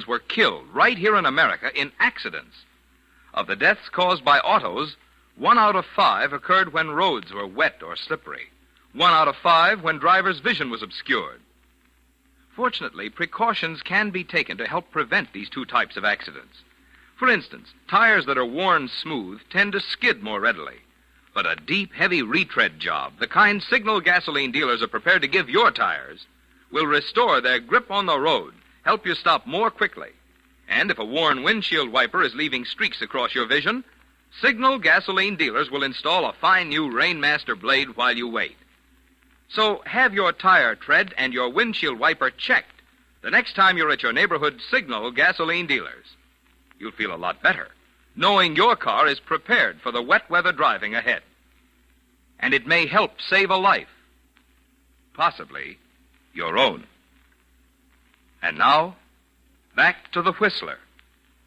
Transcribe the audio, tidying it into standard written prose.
were killed right here in America in accidents. Of the deaths caused by autos, 1 out of 5 occurred when roads were wet or slippery. 1 out of 5 when drivers' vision was obscured. Fortunately, precautions can be taken to help prevent these two types of accidents. For instance, tires that are worn smooth tend to skid more readily. But a deep, heavy retread job, the kind Signal gasoline dealers are prepared to give your tires, will restore their grip on the road, help you stop more quickly. And if a worn windshield wiper is leaving streaks across your vision, Signal gasoline dealers will install a fine new Rainmaster blade while you wait. So have your tire tread and your windshield wiper checked the next time you're at your neighborhood Signal gasoline dealers. You'll feel a lot better, knowing your car is prepared for the wet weather driving ahead. And it may help save a life. Possibly your own. And now, back to the Whistler.